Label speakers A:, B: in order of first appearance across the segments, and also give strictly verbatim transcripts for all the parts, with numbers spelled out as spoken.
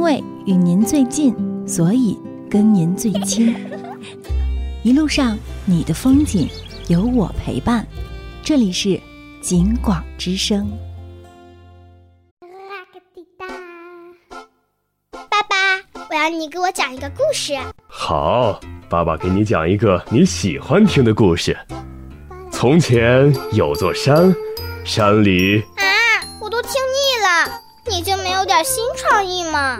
A: 为与您最近，所以跟您最亲。一路上你的风景有我陪伴，这里是景广之声。
B: 爸爸，我要你给我讲一个故事。
C: 好，爸爸给你讲一个你喜欢听的故事。从前有座山，山里……
B: 啊，我都听腻了，你就没有点新创意吗？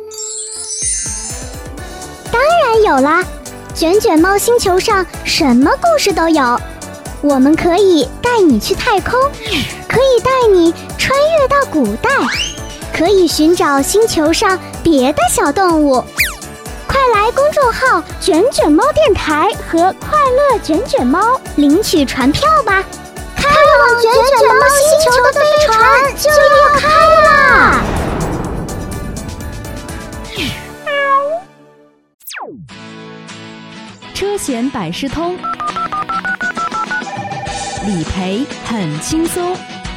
D: 当然有啦，卷卷猫星球上什么故事都有。我们可以带你去太空，可以带你穿越到古代，可以寻找星球上别的小动物。快来公众号卷卷猫电台和快乐卷卷猫领取船票吧，开往卷卷猫星球的飞船就要开啦！
A: 车险百事通，理赔很轻松。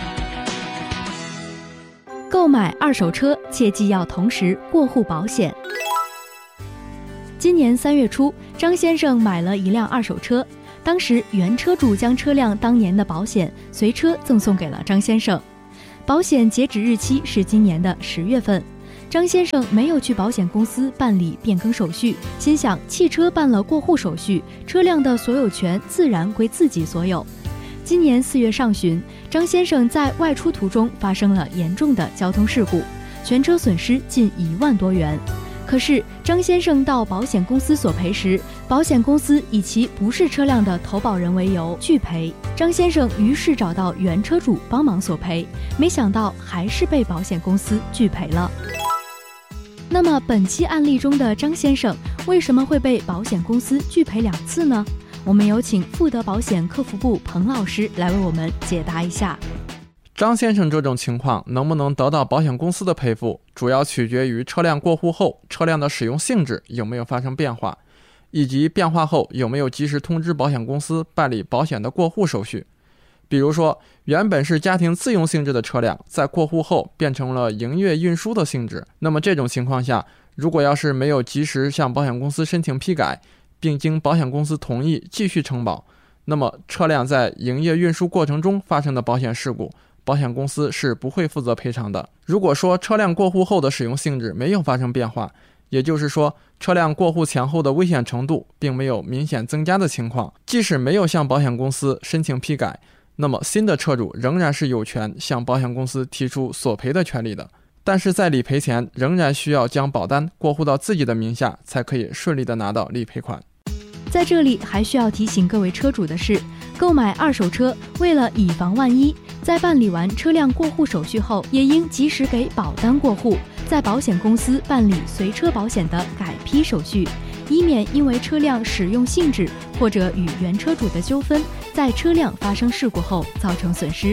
A: 购买二手车切记要同时过户保险。今年三月初，张先生买了一辆二手车，当时原车主将车辆当年的保险随车赠送给了张先生，保险截止日期是今年的十月份。张先生没有去保险公司办理变更手续，心想汽车办了过户手续，车辆的所有权自然归自己所有。今年四月上旬，张先生在外出途中发生了严重的交通事故，全车损失近一万多元。可是张先生到保险公司索赔时，保险公司以其不是车辆的投保人为由拒赔。张先生于是找到原车主帮忙索赔，没想到还是被保险公司拒赔了。那么本期案例中的张先生为什么会被保险公司拒赔两次呢？我们有请富德保险客服部彭老师来为我们解答一下。
E: 张先生这种情况能不能得到保险公司的赔付，主要取决于车辆过户后车辆的使用性质有没有发生变化，以及变化后有没有及时通知保险公司办理保险的过户手续。比如说，原本是家庭自用性质的车辆，在过户后变成了营业运输的性质，那么这种情况下，如果要是没有及时向保险公司申请批改，并经保险公司同意继续承保，那么车辆在营业运输过程中发生的保险事故，保险公司是不会负责赔偿的。如果说车辆过户后的使用性质没有发生变化，也就是说车辆过户前后的危险程度并没有明显增加的情况，即使没有向保险公司申请批改，那么新的车主仍然是有权向保险公司提出索赔的权利的。但是在理赔前仍然需要将保单过户到自己的名下，才可以顺利的拿到理赔款。
A: 在这里还需要提醒各位车主的是，购买二手车为了以防万一，在办理完车辆过户手续后，也应及时给保单过户，在保险公司办理随车保险的改批手续，以免因为车辆使用性质或者与原车主的纠纷，在车辆发生事故后造成损失。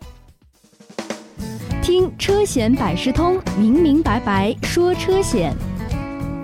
A: 听车险百事通，明明白白说车险。